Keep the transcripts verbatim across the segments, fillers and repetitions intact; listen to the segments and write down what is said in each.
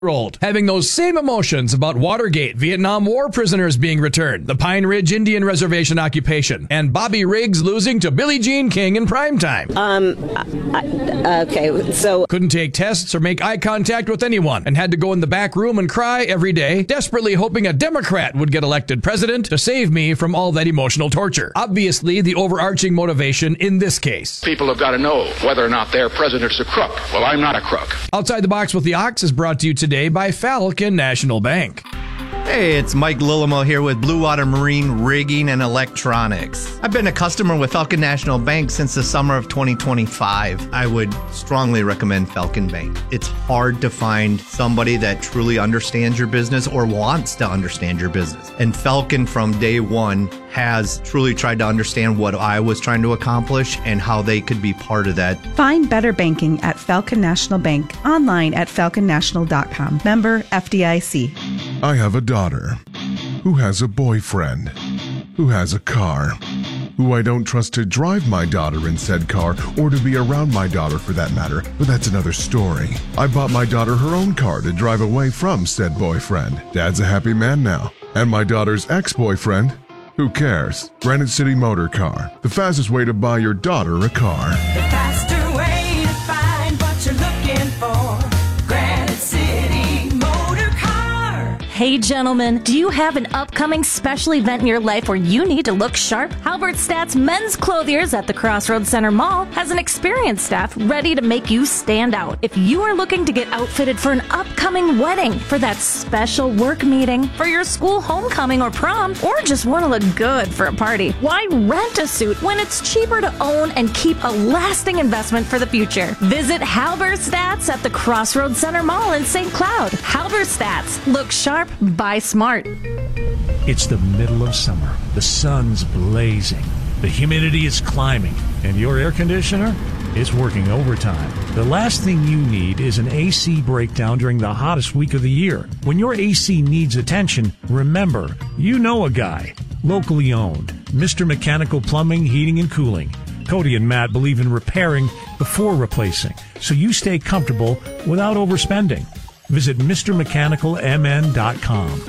Old, having those same emotions about Watergate, Vietnam War prisoners being returned, the Pine Ridge Indian Reservation occupation, and Bobby Riggs losing to Billie Jean King in primetime. Um, I, okay, so... Couldn't take tests or make eye contact with anyone, and had to go in the back room and cry every day, desperately hoping a Democrat would get elected president to save me from all that emotional torture. Obviously, the overarching motivation in this case. People have got to know whether or not their president's a crook. Well, I'm not a crook. Outside the Box with the Ox is brought to you today by Falcon National Bank. Hey, it's Mike Lillimo here with Blue Water Marine Rigging and Electronics. I've been a customer with Falcon National Bank since the summer of twenty twenty-five. I would strongly recommend Falcon Bank. It's hard to find somebody that truly understands your business or wants to understand your business. And Falcon from day one has truly tried to understand what I was trying to accomplish and how they could be part of that. Find better banking at Falcon National Bank, online at falcon national dot com. Member F D I C. I have a daughter who has a boyfriend who has a car who I don't trust to drive my daughter in said car or to be around my daughter for that matter, but that's another story. I bought my daughter her own car to drive away from said boyfriend. Dad's a happy man now. And my daughter's ex-boyfriend? Who cares? Granite City Motor Car, the fastest way to buy your daughter a car. The faster way to find what you're looking for. Granite City Motor Car. Hey gentlemen, do you have an upcoming special event in your life where you need to look sharp? Halbert Stats Men's Clothiers at the Crossroads Center Mall has an experienced staff ready to make you stand out. If you are looking to get outfitted for an upcoming wedding, for that special work meeting, for your school homecoming or prom, or just want to look good for a party, why rent a suit when it's cheaper to own and keep a lasting investment for the future? Visit Halbert Stats at the Crossroads Center Mall in Saint Cloud. Halbert Stats. Look sharp, buy smart. It's the middle of summer. The sun's blazing. The humidity is climbing. And your air conditioner is working overtime. The last thing you need is an A C breakdown during the hottest week of the year. When your A C needs attention, remember, you know a guy. Locally owned. Mister Mechanical Plumbing, Heating, and Cooling. Cody and Matt believe in repairing before replacing, so you stay comfortable without overspending. Visit Mister Mechanical M N dot com.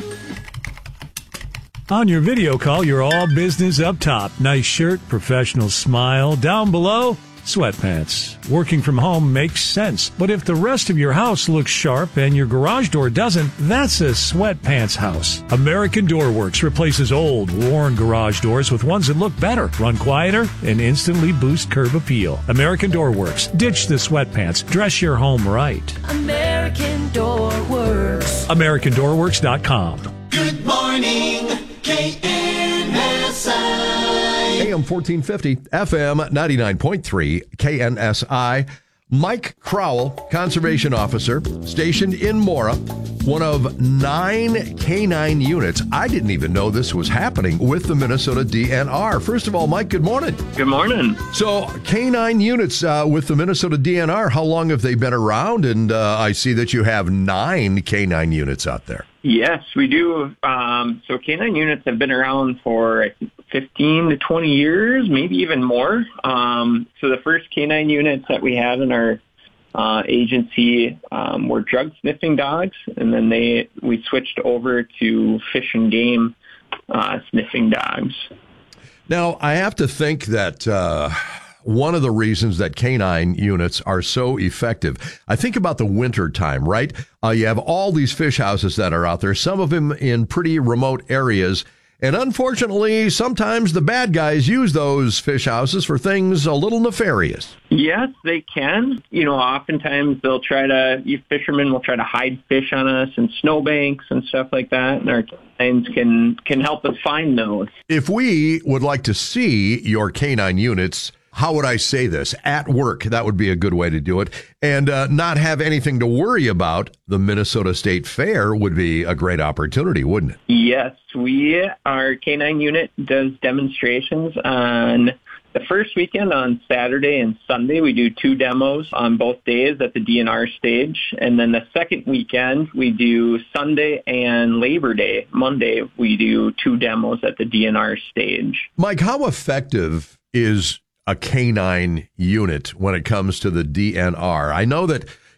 On your video call, you're all business up top. Nice shirt, professional smile. Down below, sweatpants. Working from home makes sense. But if the rest of your house looks sharp and your garage door doesn't, that's a sweatpants house. American Door Works replaces old, worn garage doors with ones that look better, run quieter, and instantly boost curb appeal. American Door Works. Ditch the sweatpants. Dress your home right. American Door Works. American Door Works dot com. Good morning, K N S I. A M fourteen fifty, F M ninety-nine point three, K N S I. Mike Crowell, Conservation Officer, stationed in Mora, one of nine K nine units. I didn't even know this was happening with the Minnesota D N R. First of all, Mike, good morning. Good morning. So, K nine units uh, with the Minnesota D N R, how long have they been around? And uh, I see that you have nine K nine units out there. Yes, we do. Um, so K nine units have been around for fifteen to twenty years, maybe even more. Um, so the first K nine units that we had in our uh, agency um, were drug sniffing dogs, and then they we switched over to fish and game uh, sniffing dogs. Now, I have to think that uh, one of the reasons that K nine units are so effective, I think about the winter time, right? Uh, you have all these fish houses that are out there, some of them in pretty remote areas. And unfortunately, sometimes the bad guys use those fish houses for things a little nefarious. Yes, they can. You know, oftentimes they'll try to, you fishermen will try to hide fish on us in snowbanks and stuff like that. And our canines can, can help us find those. If we would like to see your K nine units, how would I say this? At work, that would be a good way to do it. And uh, not have anything to worry about, the Minnesota State Fair would be a great opportunity, wouldn't it? Yes, we, our K nine unit does demonstrations on the first weekend on Saturday and Sunday. We do two demos on both days at the D N R stage. And then the second weekend, we do Sunday and Labor Day. Monday, we do two demos at the D N R stage. Mike, how effective is a K nine unit when it comes to the D N R? I know that,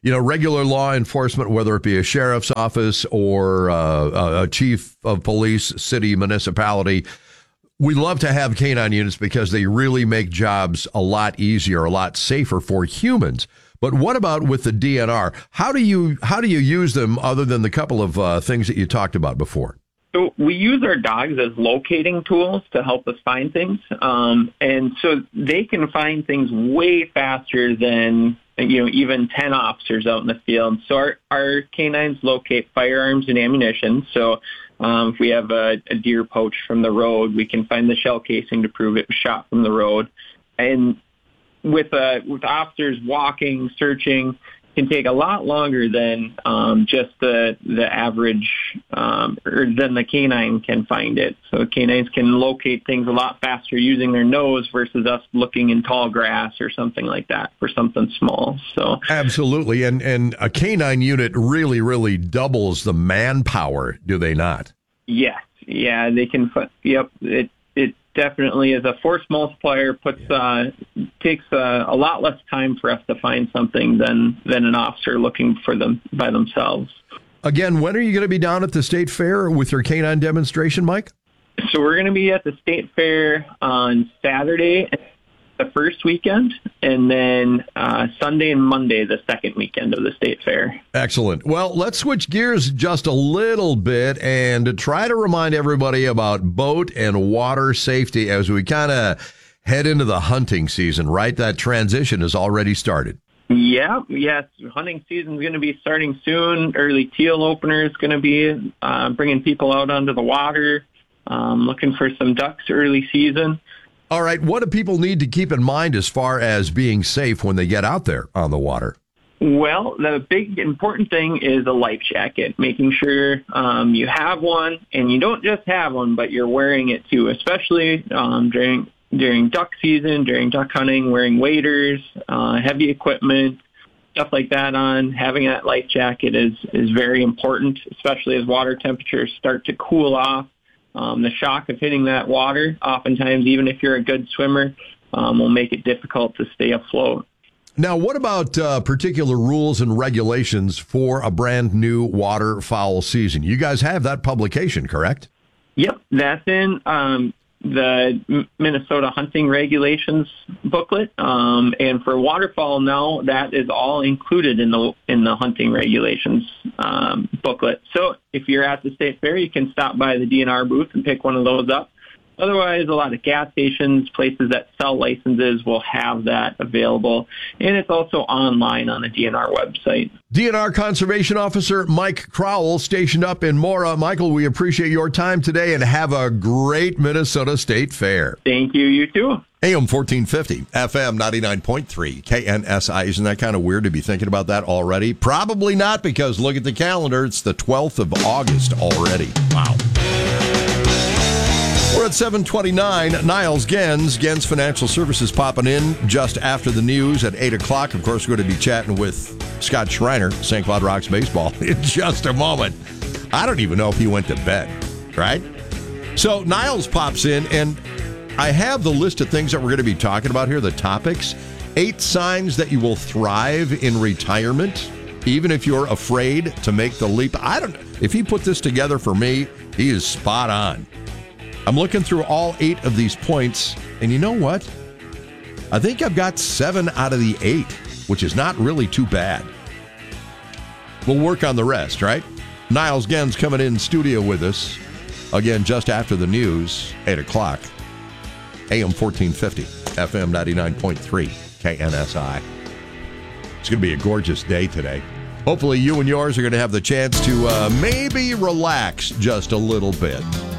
you know, regular law enforcement, whether it be a sheriff's office or uh, a chief of police, city, municipality. We love to have canine units because they really make jobs a lot easier, a lot safer for humans. But what about with the D N R? How do you how do you use them other than the couple of uh, things that you talked about before? So we use our dogs as locating tools to help us find things. Um, and so they can find things way faster than, you know, even ten officers out in the field. So our, our canines locate firearms and ammunition. So um, if we have a, a deer poached from the road, we can find the shell casing to prove it was shot from the road. And with, uh, with officers walking, searching, can take a lot longer than um, just the the average, um, or than the canine can find it. So canines can locate things a lot faster using their nose versus us looking in tall grass or something like that for something small. So absolutely, and and a canine unit really, really doubles the manpower, do they not? Yes, yeah, they can. Yep, it it definitely is a force multiplier. Puts uh, takes uh, a lot less time for us to find something than than an officer looking for them by themselves. Again, when are you going to be down at the state fair with your canine demonstration, Mike? So we're going to be at the state fair on Saturday, the first weekend, and then uh, Sunday and Monday, the second weekend of the state fair. Excellent. Well, let's switch gears just a little bit and to try to remind everybody about boat and water safety as we kind of head into the hunting season, right? That transition has already started. Yeah, yes. Hunting season is going to be starting soon. Early teal opener is going to be uh, bringing people out onto the water, um, looking for some ducks early season. All right, what do people need to keep in mind as far as being safe when they get out there on the water? Well, the big important thing is a life jacket, making sure um, you have one, and you don't just have one, but you're wearing it too, especially um, during during duck season, during duck hunting, wearing waders, uh, heavy equipment, stuff like that on. Having that life jacket is, is very important, especially as water temperatures start to cool off. Um, the shock of hitting that water, oftentimes, even if you're a good swimmer, um, will make it difficult to stay afloat. Now, what about uh, particular rules and regulations for a brand new waterfowl season? You guys have that publication, correct? Yep, that's in um, the Minnesota Hunting Regulations booklet. Um, and for waterfowl now, that is all included in the in the hunting regulations um, booklet. So if you're at the state fair, you can stop by the D N R booth and pick one of those up. Otherwise, a lot of gas stations, places that sell licenses will have that available. And it's also online on the D N R website. D N R Conservation Officer Mike Crowell, stationed up in Mora. Michael, we appreciate your time today and have a great Minnesota State Fair. Thank you. You too. A M fourteen fifty, F M ninety-nine point three, K N S I. Isn't that kind of weird to be thinking about that already? Probably not, because look at the calendar. It's the twelfth of August already. Wow. We're at seven twenty-nine. Niles Gens, Gens Financial Services, popping in just after the news at eight o'clock. Of course, we're going to be chatting with Scott Schreiner, Saint Cloud Rocks baseball, in just a moment. I don't even know if he went to bed, right? So Niles pops in, and I have the list of things that we're going to be talking about here, the topics. Eight signs that you will thrive in retirement, even if you're afraid to make the leap. I don't know. If he put this together for me, he is spot on. I'm looking through all eight of these points, and you know what? I think I've got seven out of the eight, which is not really too bad. We'll work on the rest, right? Niles Gens coming in studio with us, again, just after the news, eight o'clock. A M fourteen fifty, F M ninety-nine point three, K N S I. It's going to be a gorgeous day today. Hopefully you and yours are going to have the chance to uh, maybe relax just a little bit.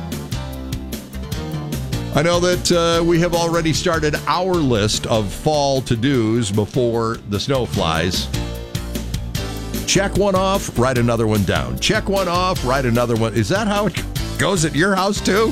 I know that uh, we have already started our list of fall to-dos before the snow flies. Check one off, write another one down. Check one off, write another one. Is that how it goes at your house, too?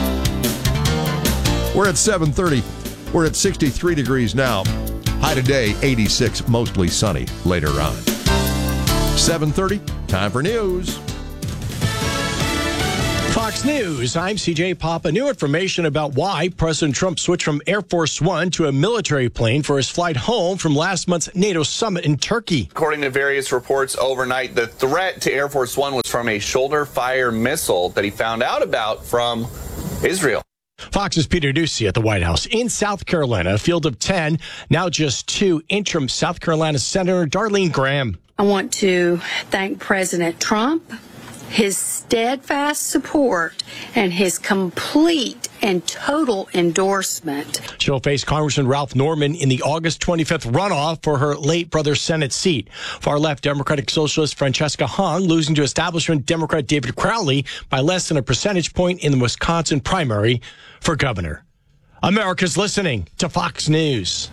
We're at seven thirty. We're at sixty-three degrees now. High today, eighty-six, mostly sunny later on. seven thirty, time for news. Fox News, I'm C J Papa. New information about why President Trump switched from Air Force One to a military plane for his flight home from last month's NATO summit in Turkey. According to various reports overnight, the threat to Air Force One was from a shoulder-fire missile that he found out about from Israel. Fox's Peter Doocy at the White House. In South Carolina, a field of ten, now just two, interim South Carolina Senator Darlene Graham. I want to thank President Trump, his steadfast support, and his complete and total endorsement. She'll face Congressman Ralph Norman in the August twenty-fifth runoff for her late brother's Senate seat. Far-left Democratic Socialist Francesca Hong losing to establishment Democrat David Crowley by less than a percentage point in the Wisconsin primary for governor. America's listening to Fox News.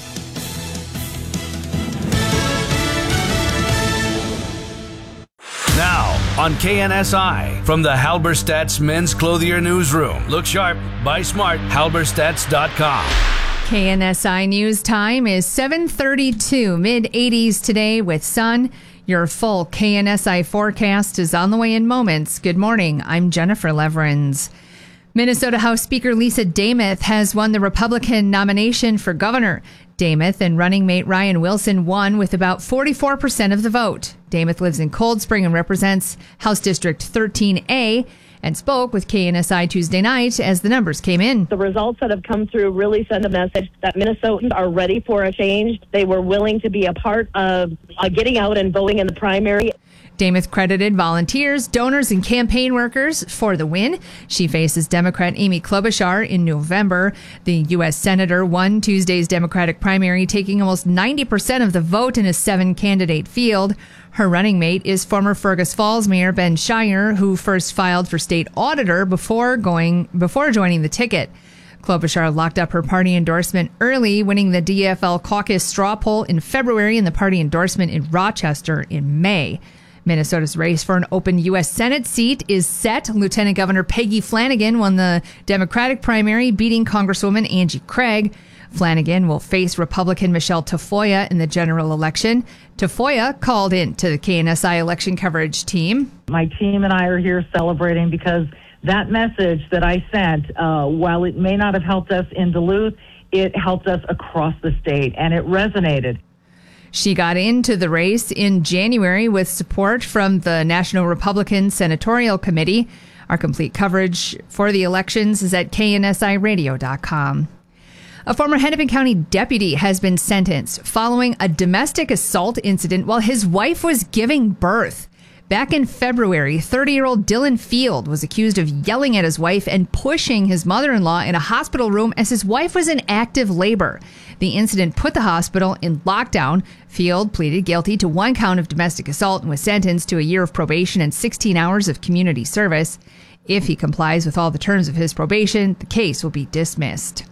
Now, on K N S I, from the Halberstadt's Men's Clothier Newsroom. Look sharp, buy smart, halberstadts dot com. K N S I News time is seven thirty-two, mid eighties today with sun. Your full K N S I forecast is on the way in moments. Good morning, I'm Jennifer Leverins. Minnesota House Speaker Lisa Demuth has won the Republican nomination for governor. Demuth and running mate Ryan Wilson won with about forty-four percent of the vote. Demuth lives in Cold Spring and represents House District thirteen A and spoke with K N S I Tuesday night as the numbers came in. The results that have come through really send a message that Minnesotans are ready for a change. They were willing to be a part of uh, getting out and voting in the primary. Demuth credited volunteers, donors, and campaign workers for the win. She faces Democrat Amy Klobuchar in November. The U S Senator won Tuesday's Democratic primary, taking almost ninety percent of the vote in a seven-candidate field. Her running mate is former Fergus Falls Mayor Ben Shire, who first filed for state auditor before going before joining the ticket. Klobuchar locked up her party endorsement early, winning the D F L caucus straw poll in February and the party endorsement in Rochester in May. Minnesota's race for an open U S Senate seat is set. Lieutenant Governor Peggy Flanagan won the Democratic primary, beating Congresswoman Angie Craig. Flanagan will face Republican Michelle Tafoya in the general election. Tafoya called in to the K N S I election coverage team. My team and I are here celebrating because that message that I sent, uh, while it may not have helped us in Duluth, it helped us across the state, and it resonated. She got into the race in January with support from the National Republican Senatorial Committee. Our complete coverage for the elections is at K N S I radio dot com. A former Hennepin County deputy has been sentenced following a domestic assault incident while his wife was giving birth. Back in February, thirty-year-old Dylan Field was accused of yelling at his wife and pushing his mother-in-law in a hospital room as his wife was in active labor. The incident put the hospital in lockdown. Field pleaded guilty to one count of domestic assault and was sentenced to a year of probation and sixteen hours of community service. If he complies with all the terms of his probation, the case will be dismissed.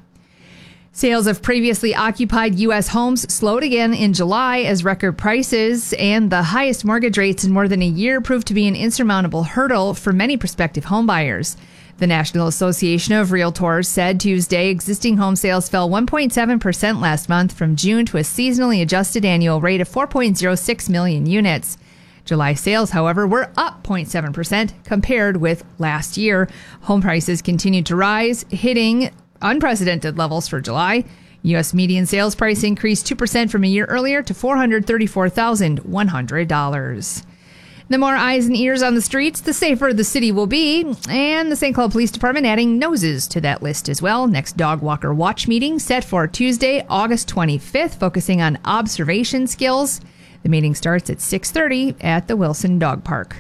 Sales of previously occupied U S homes slowed again in July as record prices and the highest mortgage rates in more than a year proved to be an insurmountable hurdle for many prospective homebuyers. The National Association of Realtors said Tuesday existing home sales fell one point seven percent last month from June to a seasonally adjusted annual rate of four point oh six million units. July sales, however, were up zero point seven percent compared with last year. Home prices continued to rise, hitting unprecedented levels for July. U S median sales price increased two percent from a year earlier to four hundred thirty-four thousand one hundred dollars. The more eyes and ears on the streets, the safer the city will be. And the Saint Cloud Police Department adding noses to that list as well. Next Dog Walker Watch meeting set for Tuesday, August twenty-fifth, focusing on observation skills. The meeting starts at six thirty at the Wilson Dog Park.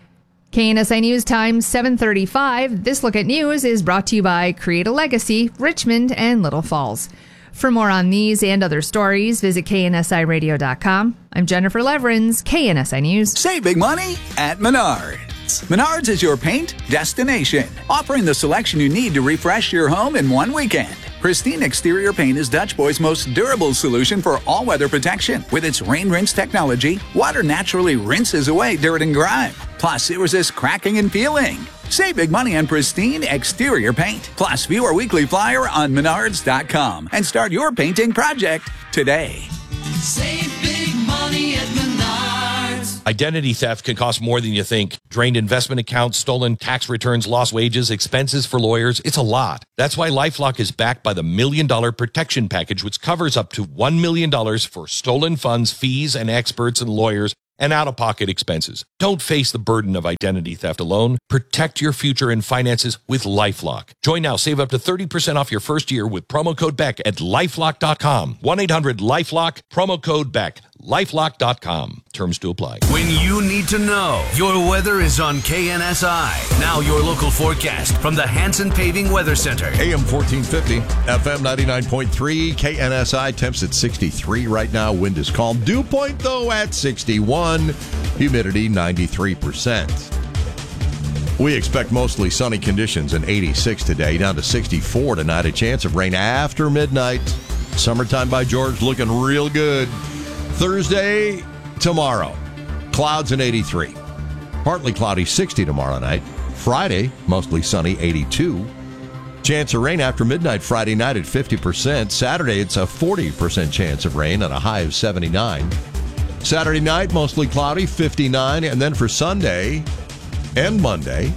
K N S I News Time, seven thirty-five. This Look at News is brought to you by Create a Legacy, Richmond and Little Falls. For more on these and other stories, visit K N S I radio dot com. I'm Jennifer Leverins, K N S I News. Save big money at Menards. Menards is your paint destination, offering the selection you need to refresh your home in one weekend. Pristine Exterior Paint is Dutch Boy's most durable solution for all-weather protection. With its rain rinse technology, water naturally rinses away dirt and grime. Plus, it resists cracking and peeling. Save big money on Pristine Exterior Paint. Plus, view our weekly flyer on Menards dot com and start your painting project today. Save big money at Menards. Identity theft can cost more than you think. Drained investment accounts, stolen tax returns, lost wages, expenses for lawyers. It's a lot. That's why LifeLock is backed by the Million Dollar Protection Package, which covers up to one million dollars for stolen funds, fees, and experts and lawyers, and out-of-pocket expenses. Don't face the burden of identity theft alone. Protect your future and finances with LifeLock. Join now. Save up to thirty percent off your first year with promo code Beck at lifelock dot com. one eight hundred lifelock, promo code Beck. lifelock dot com. Terms to apply. When you need to know, your weather is on K N S I. Now your local forecast from the Hanson Paving Weather Center. A M fourteen fifty, F M ninety-nine point three, K N S I. Temps at sixty-three right now. Wind is calm. Dew point, though, at sixty-one. Humidity, ninety-three percent. We expect mostly sunny conditions and eighty-six today, down to sixty-four tonight. A chance of rain after midnight. Summertime by George looking real good. Thursday, tomorrow, clouds and eighty-three. Partly cloudy, sixty tomorrow night. Friday, mostly sunny, eighty-two. Chance of rain after midnight Friday night at fifty percent. Saturday, it's a forty percent chance of rain at a high of seventy-nine. Saturday night, mostly cloudy, fifty-nine. And then for Sunday and Monday,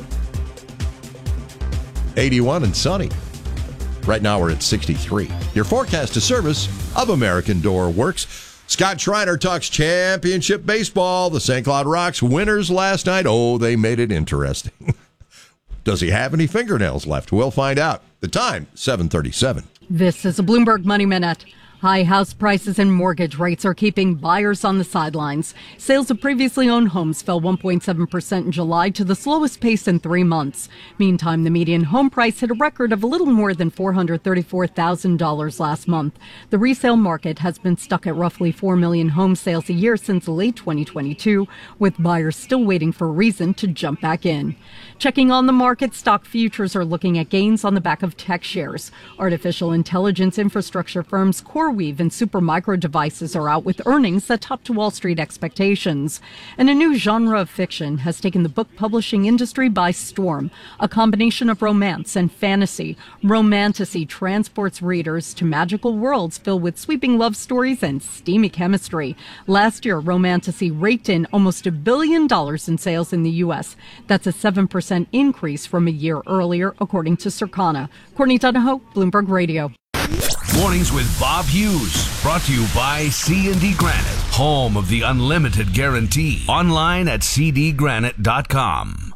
eighty-one and sunny. Right now, we're at sixty-three. Your forecast is service of American Door Works. Scott Schreiner talks championship baseball. The Saint Cloud Rocks winners last night. Oh, they made it interesting. Does he have any fingernails left? We'll find out. The time, seven thirty-seven. This is a Bloomberg Money Minute. High house prices and mortgage rates are keeping buyers on the sidelines. Sales of previously owned homes fell one point seven percent in July to the slowest pace in three months. Meantime, the median home price hit a record of a little more than four hundred thirty-four thousand dollars last month. The resale market has been stuck at roughly four million home sales a year since late twenty twenty-two, with buyers still waiting for a reason to jump back in. Checking on the market, stock futures are looking at gains on the back of tech shares. Artificial intelligence infrastructure firms CoreWeave and Supermicro Devices are out with earnings that top to Wall Street expectations. And a new genre of fiction has taken the book publishing industry by storm. A combination of romance and fantasy. Romantasy transports readers to magical worlds filled with sweeping love stories and steamy chemistry. Last year, Romantasy raked in almost a billion dollars in sales in the U S. That's a seven percent increase from a year earlier, according to Circana. Courtney Donahoe, Bloomberg Radio. Mornings with Bob Hughes. Brought to you by C and D Granite, home of the unlimited guarantee. Online at c d granite dot com.